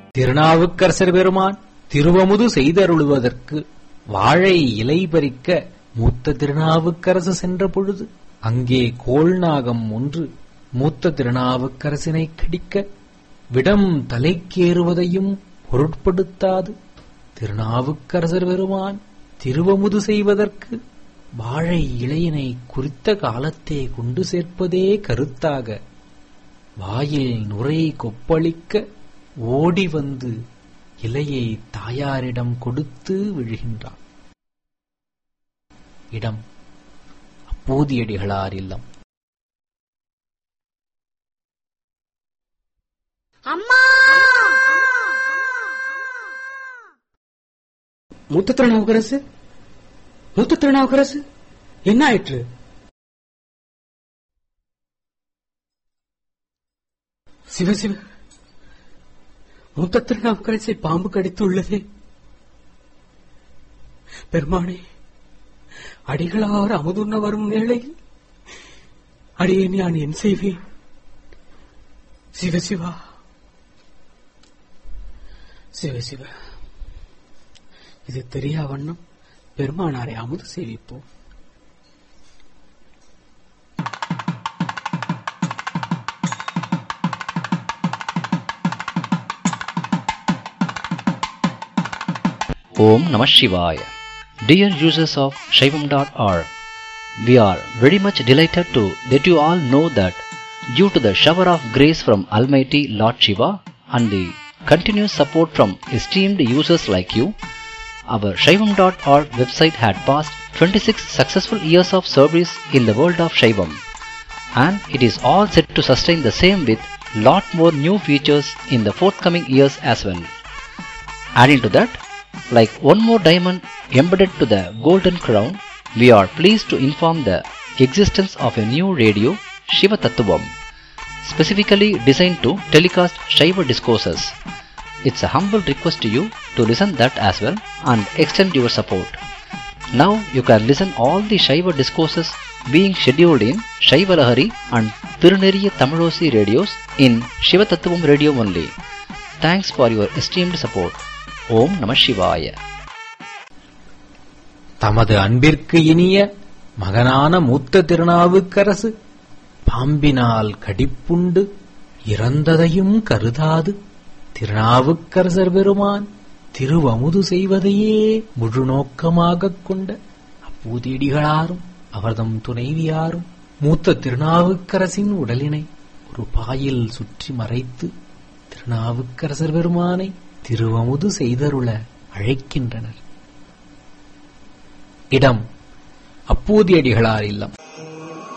திருநாவுக்கரசர் பெருமான் திருவமுது செய்தருளுவதற்கு வாழை இலை பறிக்க மூத்த திருநாவுக்கரசு சென்ற பொழுது அங்கே கோள்நாகம் ஒன்று மூத்த திருநாவுக்கரசினை கடிக்க விடம் தலைக்கேறுவதையும் பொருட்படுத்தாது திருநாவுக்கரசர் பெருமான் திருவமுது செய்வதற்கு வாழை இலையினை குறித்த காலத்தே கொண்டு சேர்ப்பதே கருத்தாக வாயில் நுரை கொப்பளிக்க ஓடி வந்து இலையை தாயாரிடம் கொடுத்து விழுகின்றான். இடம் அப்பூதியடிகளார் இல்லம். மூத்த திருநாவுக்கரசு, மூத்த திருநாவுக்கரசு, என்ன ஆயிற்று? சிவசிவ, மூத்த திருநாவுக்கரசை பாம்பு கடித்துள்ளதே. பெருமானே, அடிகளார் அமுதுண்ண வரும் வேளையில் அடியே நான் என் செய்வேன்? சிவசிவா, சிவசிவ, இது தெரியா வண்ணம் பெருமானாரை அமுது சேவிப்போம். Om Namah Shivaya. Dear users of Shaivam.org, we are very much delighted to let you all know that due to the shower of grace from Almighty Lord Shiva and the continuous support from esteemed users like you, our Shaivam.org website had passed 26 successful years of service in the world of Shaivam, and it is all set to sustain the same with lot more new features in the forthcoming years as well. Adding to that, like one more diamond embedded to the golden crown, we are pleased to inform the existence of a new radio, Shiva Tattvam, specifically designed to telecast Shiva discourses. It's a humble request to you to listen that as well and extend your support. Now you can listen all the Shiva discourses being scheduled in Shiva Lahari and Tiruneriya Tamilosi radios in Shiva Tattvam radio only. Thanks for your esteemed support. ஓம் நம சிவாய. தமது அன்பிற்கு இனிய மகனான மூத்த திருநாவுக்கரசு பாம்பினால் கடிப்புண்டு இறந்ததையும் கருதாது திருநாவுக்கரசர் பெருமான் திருவமுது செய்வதையே முழு நோக்கமாகக் கொண்ட அப்பூதியடிகளாரும் அவர்தம் துணைவியாரும் மூத்த திருநாவுக்கரசின் உடலினை ஒரு பாயில் சுற்றி மறைத்து திருநாவுக்கரசர் பெருமானை திருவமுது செய்தருள அழைக்கின்றனர். இடம் அப்பூதியடிகளார் இல்லம்.